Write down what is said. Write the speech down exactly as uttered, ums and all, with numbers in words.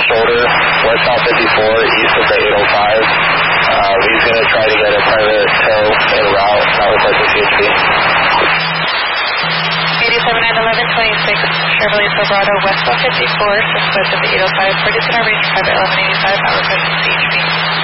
shoulder, west on fifty-four, east of the eight oh five. Uh, he's going to try to get a private tow en route, not requesting C H P. eighty-seven nine eleven twenty-six, Chevrolet Silverado, west one fifty-four, suspect of the eight oh five, Ferguson Range, private eleven eighty-five, not requesting C H P.